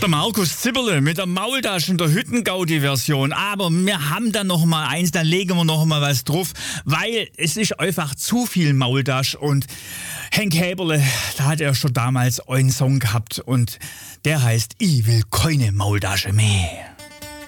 Der Markus Zipperle mit der Maultasche in der Hüttengaudi-Version. Aber wir haben da noch mal eins, da legen wir noch mal was drauf, weil es ist einfach zu viel Maultasch. Und Henk Häberle, da hat er schon damals einen Song gehabt und der heißt Ich will keine Maultasche mehr.